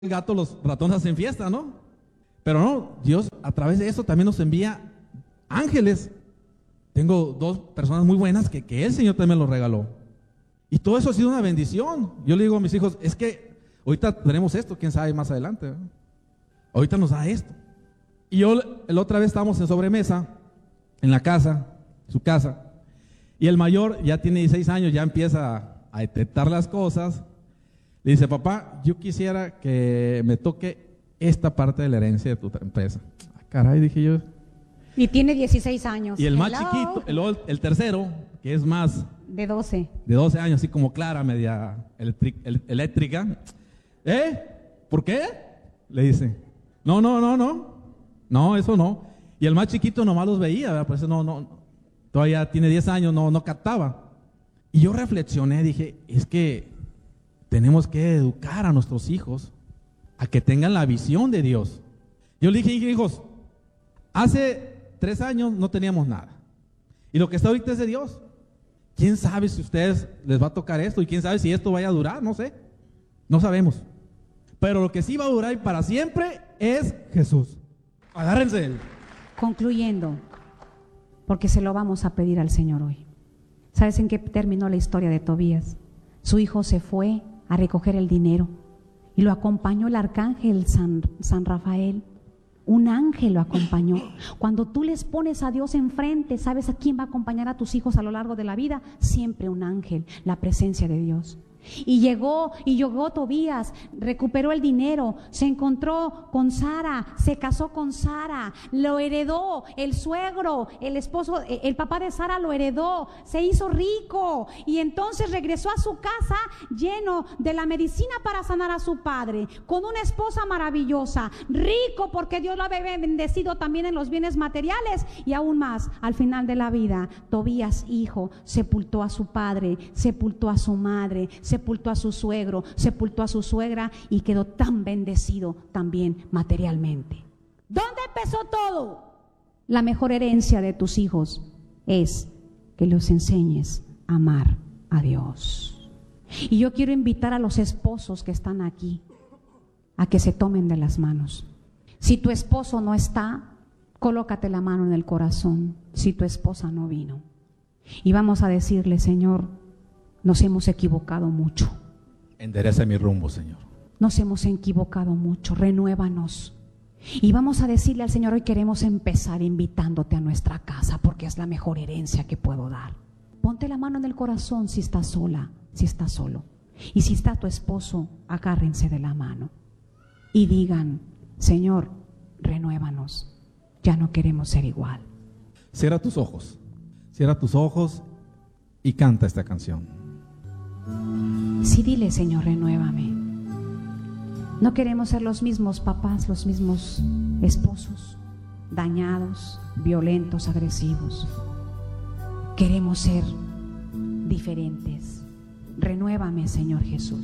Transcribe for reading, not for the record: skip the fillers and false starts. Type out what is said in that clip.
el gato, los ratones hacen fiesta, ¿no? Pero no, Dios a través de eso también nos envía ángeles. Tengo dos personas muy buenas que el Señor también los regaló. Y todo eso ha sido una bendición. Yo le digo a mis hijos, es que ahorita tenemos esto, quién sabe más adelante, ¿verdad? Ahorita nos da esto. Y yo, la otra vez estábamos en sobremesa, en la casa, su casa, y el mayor ya tiene 16 años, ya empieza a detectar las cosas. Le dice, papá, yo quisiera que me toque esta parte de la herencia de tu empresa. Ah, caray, dije yo. Y tiene 16 años. Y el más chiquito, el tercero, que es más... De 12. De 12 años, así como Clara, media eléctrica. ¿Por qué? Le dice, no, eso no. Y el más chiquito nomás los veía, ¿verdad? Por eso no, todavía tiene 10 años, no captaba. Y yo reflexioné, dije, es que tenemos que educar a nuestros hijos a que tengan la visión de Dios. Yo le dije, hijos, hace 3 años no teníamos nada. Y lo que está ahorita es de Dios. ¿Quién sabe si a ustedes les va a tocar esto? Y quién sabe si esto vaya a durar, no sé. No sabemos. Pero lo que sí va a durar y para siempre es Jesús. Agárrense de él. Concluyendo, porque se lo vamos a pedir al Señor hoy. ¿Sabes en qué terminó la historia de Tobías? Su hijo se fue a recoger el dinero y lo acompañó el arcángel San Rafael. Un ángel lo acompañó. Cuando tú les pones a Dios enfrente, ¿sabes a quién va a acompañar a tus hijos a lo largo de la vida? Siempre un ángel, la presencia de Dios. Y llegó Tobías, recuperó el dinero, se encontró con Sara, se casó con Sara, lo heredó el suegro, el esposo, el papá de Sara lo heredó, se hizo rico y entonces regresó a su casa lleno de la medicina para sanar a su padre, con una esposa maravillosa, rico porque Dios lo había bendecido también en los bienes materiales y aún más. Al final de la vida, Tobías, hijo, sepultó a su padre, sepultó a su madre, sepultó a su suegro, sepultó a su suegra y quedó tan bendecido también materialmente. ¿Dónde empezó todo? La mejor herencia de tus hijos es que los enseñes a amar a Dios. Y yo quiero invitar a los esposos que están aquí a que se tomen de las manos. Si tu esposo no está, colócate la mano en el corazón. Si tu esposa no vino, y vamos a decirle, Señor, nos hemos equivocado mucho. Endereza mi rumbo, Señor. Nos hemos equivocado mucho, renuévanos. Y vamos a decirle al Señor, hoy queremos empezar invitándote a nuestra casa porque es la mejor herencia que puedo dar. Ponte la mano en el corazón si estás sola, si estás solo. Y si está tu esposo, agárrense de la mano y digan, Señor, renuévanos, ya no queremos ser igual. Cierra tus ojos y canta esta canción. Sí, dile, Señor, renuévame. No queremos ser los mismos papás, los mismos esposos, dañados, violentos, agresivos. Queremos ser diferentes. Renuévame, Señor Jesús.